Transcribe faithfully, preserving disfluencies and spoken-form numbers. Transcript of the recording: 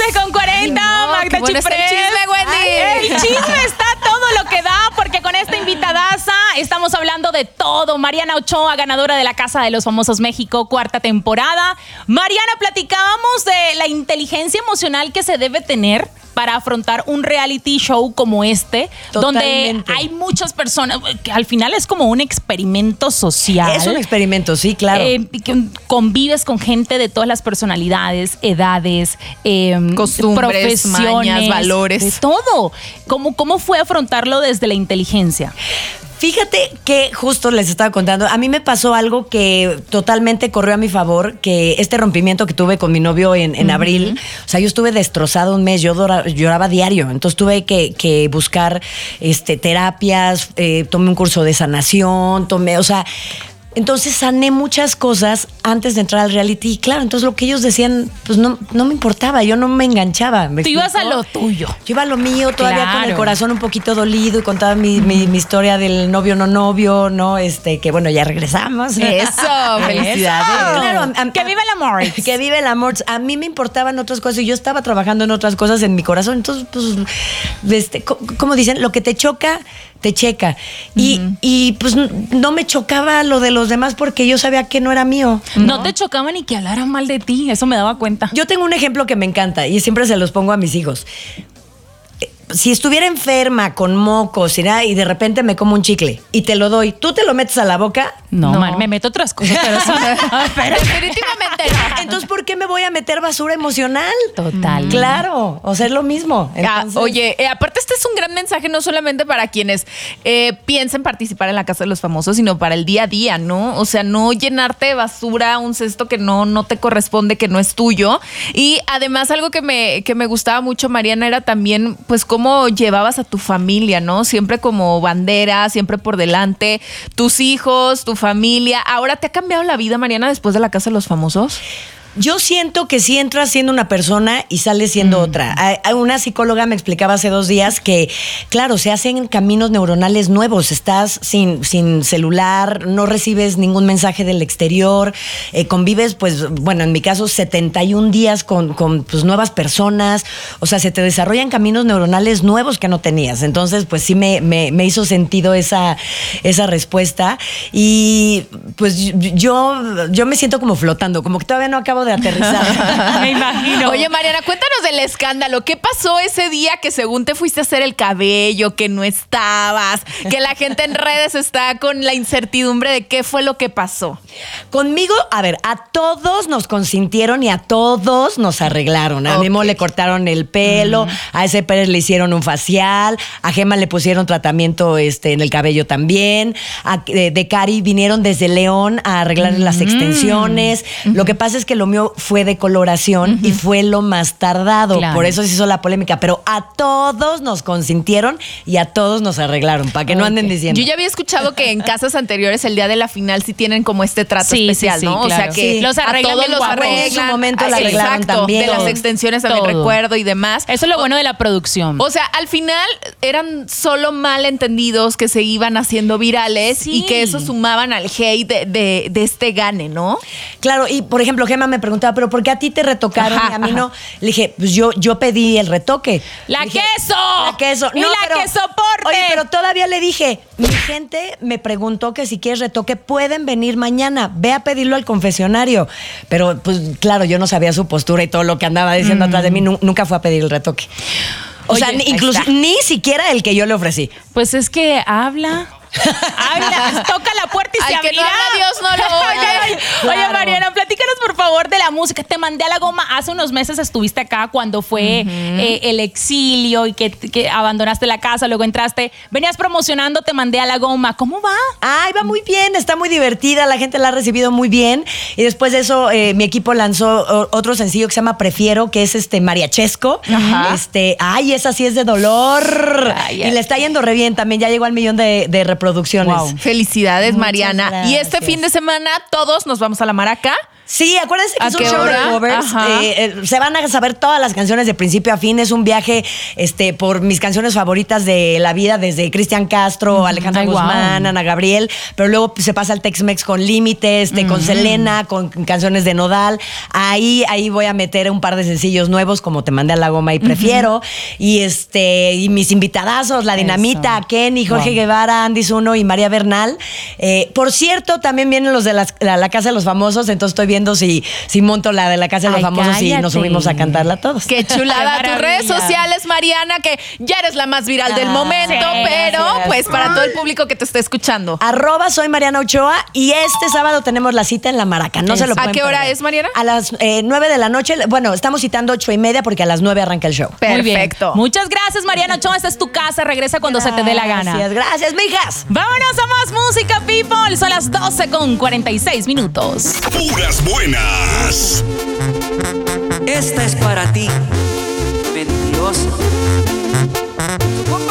con cuarenta, no, Magda bueno Chiprés. el chisme, Wendy. Ay, el chisme está todo lo que da, porque con esta invitadaza estamos hablando de todo. Mariana Ochoa, ganadora de la Casa de los Famosos México, cuarta temporada. Mariana, platicábamos de la inteligencia emocional que se debe tener para afrontar un reality show como este, Totalmente. donde hay muchas personas, que al final es como un experimento social. Es un experimento, sí, claro. Eh, que convives con gente de todas las personalidades, edades, eh, costumbres, profesiones, mañas, valores. de todo. ¿Cómo, ¿Cómo fue afrontarlo desde la inteligencia? Fíjate que justo les estaba contando, a mí me pasó algo que totalmente corrió a mi favor, que este rompimiento que tuve con mi novio en, en uh-huh. abril, o sea, yo estuve destrozada un mes, yo lloraba, lloraba diario, entonces tuve que, que buscar este, terapias, eh, tomé un curso de sanación, tomé, o sea... Entonces sané muchas cosas antes de entrar al reality. Y claro, entonces lo que ellos decían, pues no, no me importaba, yo no me enganchaba. ¿Me Tú ibas a lo tuyo. Yo iba a lo mío, todavía Claro. con el corazón un poquito dolido y contaba mi, mi, mi historia del novio no novio, ¿no? Este, que bueno, ya regresamos. Eso, felicidades. Claro, a- a- Que vive el amor. Que vive el amor. A mí me importaban otras cosas y yo estaba trabajando en otras cosas en mi corazón. Entonces, pues, este, co- como dicen, lo que te choca, te checa. Y, uh-huh. y pues no me chocaba lo de los demás porque yo sabía que no era mío. No, no te chocaba ni que hablaran mal de ti, eso me daba cuenta. Yo tengo un ejemplo que me encanta y siempre se los pongo a mis hijos. Si estuviera enferma con mocos y de repente me como un chicle y te lo doy, ¿tú te lo metes a la boca? No, no. Man, me meto otras cosas, pero, sí, pero definitivamente no. Entonces, ¿por qué me voy a meter basura emocional? Total. Claro, o sea, es lo mismo. Entonces, ah, oye, eh, aparte este es un gran mensaje no solamente para quienes eh, piensen participar en la Casa de los Famosos, sino para el día a día, ¿no? O sea, no llenarte de basura un cesto que no, no te corresponde, que no es tuyo. Y además algo que me, que me gustaba mucho, Mariana, era también, pues, cómo llevabas a tu familia, ¿no? Siempre como bandera, siempre por delante, tus hijos, tu familia. ¿Ahora te ha cambiado la vida, Mariana, después de la Casa de los Famosos? Yo siento que sí entras siendo una persona y sales siendo mm. otra. Una psicóloga me explicaba hace dos días que, claro, se hacen caminos neuronales nuevos. Estás sin, sin celular, no recibes ningún mensaje del exterior, eh, convives, pues, bueno, en mi caso, setenta y un días con, con pues, nuevas personas. O sea, se te desarrollan caminos neuronales nuevos que no tenías. Entonces, pues sí me, me, me hizo sentido esa, esa respuesta. Y pues yo, yo me siento como flotando, como que todavía no acabo de aterrizar. Me imagino. Oye, Mariana, cuéntanos del escándalo. ¿Qué pasó ese día que según te fuiste a hacer el cabello, que no estabas, que la gente en redes está con la incertidumbre de qué fue lo que pasó? Conmigo, a ver, a todos nos consintieron y a todos nos arreglaron. A okay. Memo le cortaron el pelo, mm. a ese Pérez le hicieron un facial, a Gema le pusieron tratamiento este, en el cabello también, a, de, de Cari vinieron desde León a arreglar mm. las extensiones. Mm. Lo que pasa es que lo mío fue de coloración uh-huh. y fue lo más tardado. Claro. Por eso se hizo la polémica. Pero a todos nos consintieron y a todos nos arreglaron, para que okay. no anden diciendo. Yo ya había escuchado que en casas anteriores el día de la final sí tienen como este trato sí, especial, sí, sí, ¿no? Claro. O sea que sí. los arreglan, a todos los arreglan. En su momento la arreglaron Exacto, también. De las extensiones también todo. Recuerdo y demás. Eso es lo bueno de la producción. O sea, al final eran solo malentendidos que se iban haciendo virales sí. y que eso sumaban al hate de, de, de este gane, ¿no? Claro, y por ejemplo, Gema me preguntaba, ¿pero por qué a ti te retocaron ajá, y a mí ajá. no? Le dije, pues yo, yo pedí el retoque. ¡La dije, queso! ¡La queso! ¡Y no, la pero, que soporte! Oye, pero todavía le dije, mi gente me preguntó que si quieres retoque, pueden venir mañana. Ve a pedirlo al confesionario. Pero, pues, claro, yo no sabía su postura y todo lo que andaba diciendo mm. atrás de mí. Nunca fue a pedir el retoque. O Oye, sea, ni, incluso, ni siquiera el que yo le ofrecí. Pues es que habla... Habla, toca la puerta y Al se abrirá. Que no habla Dios no lo oye. Claro. Oye, Mariana, platícanos por favor de la música. Te mandé a la goma. Hace unos meses estuviste acá cuando fue uh-huh. eh, el exilio y que, que abandonaste la casa, luego entraste. Venías promocionando Te mandé a la goma. ¿Cómo va? Ay, va muy bien, está muy divertida. La gente la ha recibido muy bien. Y después de eso, eh, mi equipo lanzó otro sencillo que se llama Prefiero, que es este mariachesco. Uh-huh. Este, ay, esa sí es de dolor. Ay, y ay. Le está yendo re bien. También ya llegó al millón de, de reproducciones. Wow. Felicidades, Muchas Mariana. gracias. Y este fin de semana todos nos vamos a la Maraca. Sí, acuérdense que ¿A es un qué show hora? de covers. Ajá. Eh, eh, se van a saber todas las canciones de principio a fin. Es un viaje este, por mis canciones favoritas de la vida, desde Cristian Castro, Alejandra Ay, Guzmán, wow. Ana Gabriel, pero luego se pasa al Tex-Mex con Límites, este, con Selena, con canciones de Nodal. Ahí, ahí voy a meter un par de sencillos nuevos, como Te mandé a la goma y Prefiero. Y este, y mis invitadazos, La Dinamita, Kenny, Jorge Wow. Guevara, Andy Zuno y María Bernal. Eh, por cierto, también vienen los de las- la, la Casa de los Famosos, entonces estoy viendo si, si monto la de la Casa de los Ay, Famosos y cállate. nos subimos a cantarla todos. Qué chulada. Qué Tus redes maravilla. sociales, Mariana, que ya eres la más viral del Ah, momento, sí, pero gracias. pues para todo el público que te está escuchando. Arroba soy Mariana Ochoa y este sábado tenemos la cita en La Maraca. No se lo ¿A pueden qué hora perder. es, Mariana? A las eh, nueve de la noche. Bueno, estamos citando ocho y media porque a las nueve arranca el show. Muy bien. Perfecto. Muchas gracias, Mariana Ochoa. Esta es tu casa. Regresa cuando se te dé la gana. Gracias, gracias, mijas. Vámonos a más música, people. Son las doce con cuarenta y seis minutos. Puras buenas. Esta es para ti, mentiroso.